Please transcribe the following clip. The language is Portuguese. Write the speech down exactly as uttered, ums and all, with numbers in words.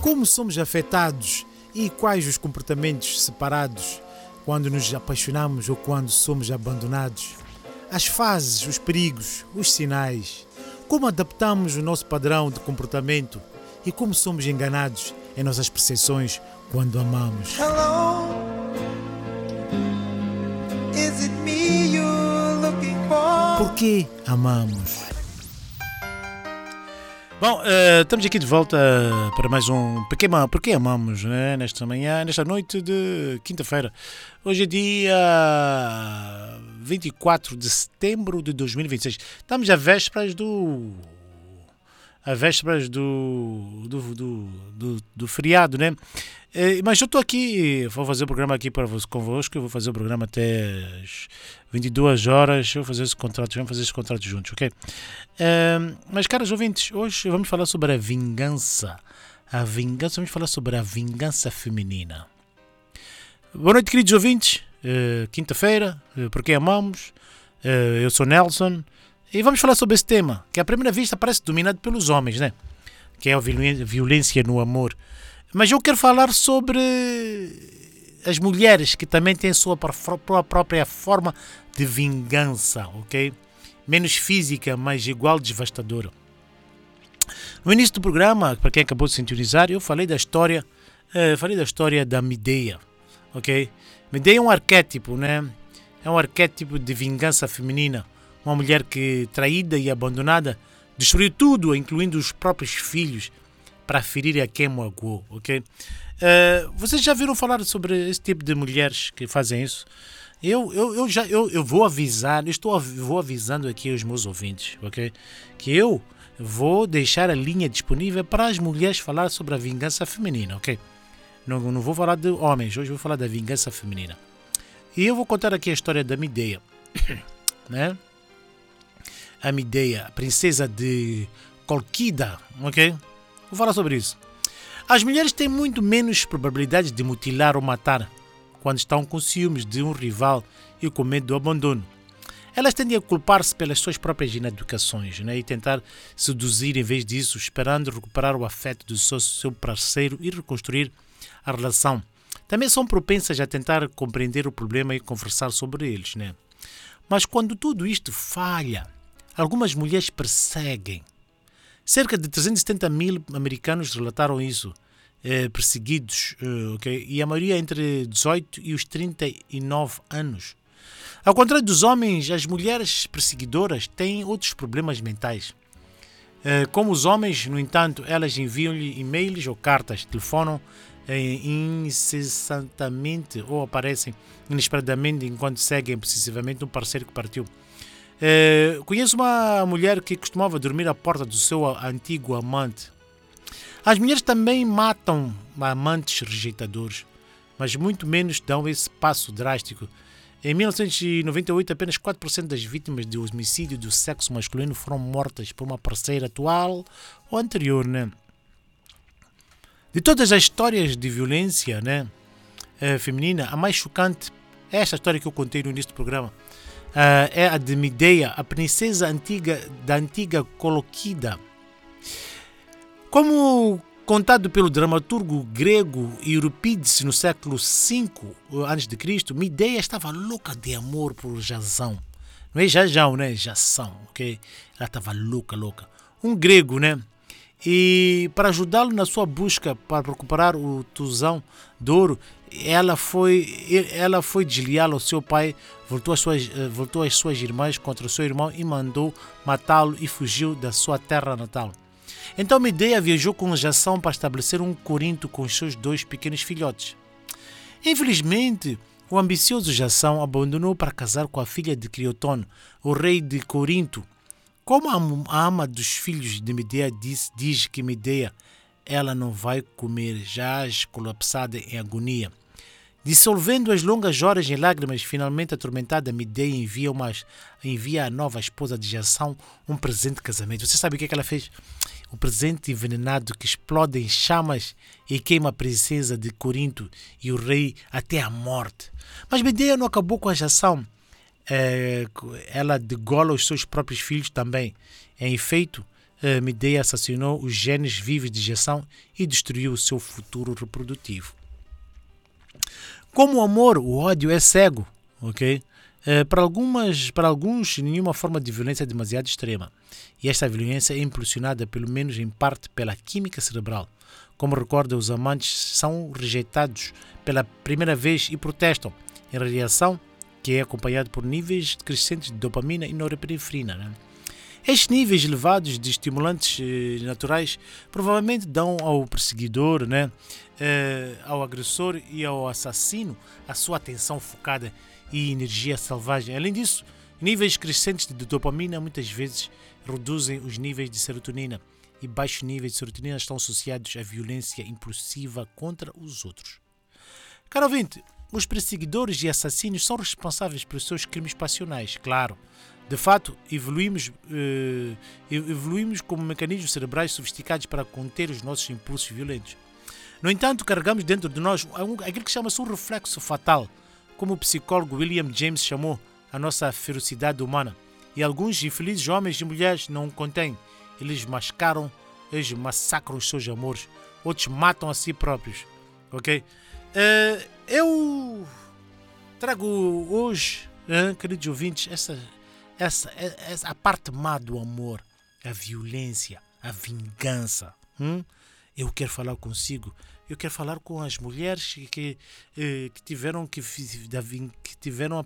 Como somos afetados e quais os comportamentos separados quando nos apaixonamos ou quando somos abandonados? As fases, os perigos, os sinais. Como adaptamos o nosso padrão de comportamento e como somos enganados em nossas percepções quando amamos. Hello, is it me you're looking for? Por que amamos? Bom, uh, estamos aqui de volta para mais um Porque, Porque Amamos, né? Nesta manhã, nesta noite de quinta-feira. Hoje é dia vinte e quatro de setembro de dois mil e vinte e seis. Estamos a vésperas do... a vésperas do, do, do, do, do feriado, né? Eh, mas eu estou aqui, vou fazer o programa aqui para vos, convosco, eu vou fazer o programa até as vinte e duas horas, eu vou fazer esse contrato, vamos fazer esse contrato juntos, ok? Eh, mas, caros ouvintes, hoje vamos falar sobre a vingança. A vingança, vamos falar sobre a vingança feminina. Boa noite, queridos ouvintes. Eh, quinta-feira, eh, Porque Amamos. Eh, eu sou Nelson. E vamos falar sobre esse tema, que à primeira vista parece dominado pelos homens, né? Que é a violência no amor. Mas eu quero falar sobre as mulheres que também têm a sua própria forma de vingança, ok? Menos física, mas igual devastadora. No início do programa, para quem acabou de sintonizar, eu falei da história, uh, falei da história da Mideia, ok? Mideia é um arquétipo, né? É um arquétipo de vingança feminina. Uma mulher que, traída e abandonada, destruiu tudo, incluindo os próprios filhos, para ferir a quem magoou, ok? Uh, vocês já viram falar sobre esse tipo de mulheres que fazem isso? Eu, eu, eu, já, eu, eu vou avisar, eu estou, vou avisando aqui os meus ouvintes, ok? Que eu vou deixar a linha disponível para as mulheres falar sobre a vingança feminina, ok? Não, não vou falar de homens, hoje vou falar da vingança feminina. E eu vou contar aqui a história da Mideia, né? A Mideia, a princesa de Colquida, ok? Vou falar sobre isso. As mulheres têm muito menos probabilidade de mutilar ou matar quando estão com ciúmes de um rival e com medo do abandono. Elas tendem a culpar-se pelas suas próprias inadequações, né? E tentar seduzir em vez disso, esperando recuperar o afeto do seu, seu parceiro e reconstruir a relação. Também são propensas a tentar compreender o problema e conversar sobre eles, né? Mas quando tudo isto falha, algumas mulheres perseguem. Cerca de trezentos e setenta mil americanos relataram isso, eh, perseguidos, eh, okay? E a maioria entre dezoito e os trinta e nove anos. Ao contrário dos homens, as mulheres perseguidoras têm outros problemas mentais. Eh, como os homens, no entanto, elas enviam-lhe e-mails ou cartas, telefonam eh, incessantemente ou aparecem inesperadamente enquanto seguem possessivamente um parceiro que partiu. Uh, conheço uma mulher que costumava dormir à porta do seu antigo amante. As mulheres também matam amantes rejeitadores, mas muito menos dão esse passo drástico. Em mil novecentos e noventa e oito, apenas quatro por cento das vítimas de homicídio do sexo masculino foram mortas por uma parceira atual ou anterior, né? De todas as histórias de violência, né, uh, feminina, a mais chocante é esta história que eu contei no início do programa. Uh, é a de Mideia, a princesa antiga da antiga Colquida. Como contado pelo dramaturgo grego Eurípides no século cinco antes de Cristo, Mideia estava louca de amor por Jasão. Não é Jajão, né? Jação, ok? Ela estava louca, louca. Um grego, né? E para ajudá-lo na sua busca para recuperar o tusão de ouro, ela foi, ela foi desleal ao seu pai, voltou às, suas, voltou às suas irmãs contra o seu irmão e mandou matá-lo e fugiu da sua terra natal. Então Mideia viajou com Jação para estabelecer um Corinto com os seus dois pequenos filhotes. Infelizmente, o ambicioso Jação abandonou para casar com a filha de Criotón, o rei de Corinto. Como a ama dos filhos de Mideia diz, diz que Mideia ela não vai comer, jaz colapsada em agonia. Dissolvendo as longas horas em lágrimas, finalmente atormentada, Mideia envia, uma, envia a nova esposa de Jação um presente de casamento. Você sabe o que, é que ela fez? O presente envenenado que explode em chamas e queima a princesa de Corinto e o rei até a morte. Mas Mideia não acabou com a Jação. É, ela degola os seus próprios filhos também. Em efeito, uh, Medea assassinou os genes vivos de Jason e destruiu o seu futuro reprodutivo. Como o amor, o ódio é cego, ok? Uh, para, algumas, para alguns, nenhuma forma de violência é demasiado extrema. E esta violência é impulsionada, pelo menos em parte, pela química cerebral. Como recorda, os amantes são rejeitados pela primeira vez e protestam, em reação que é acompanhado por níveis crescentes de dopamina e norepinefrina. Né? Estes níveis elevados de estimulantes eh, naturais provavelmente dão ao perseguidor, né, eh, ao agressor e ao assassino a sua atenção focada e energia selvagem. Além disso, níveis crescentes de dopamina muitas vezes reduzem os níveis de serotonina, e baixos níveis de serotonina estão associados à violência impulsiva contra os outros. Caro ouvinte, os perseguidores e assassinos são responsáveis pelos seus crimes passionais, claro. De fato, evoluímos, eh, evoluímos como mecanismos cerebrais sofisticados para conter os nossos impulsos violentos. No entanto, carregamos dentro de nós aquilo que chama-se um reflexo fatal, como o psicólogo William James chamou a nossa ferocidade humana. E alguns infelizes homens e mulheres não o contêm. Eles mascaram, eles massacram os seus amores, outros matam a si próprios. Ok? Uh, eu trago hoje, uh, queridos ouvintes, essa, essa, essa, a parte má do amor, a violência, a vingança. Hum? Eu quero falar consigo, eu quero falar com as mulheres que, que, que, tiveram, que, que tiveram